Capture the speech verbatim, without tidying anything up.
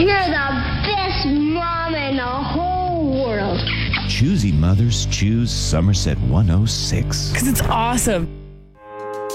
You're the best mom in the whole world. Choosy mothers choose Somerset one oh six. Because it's awesome.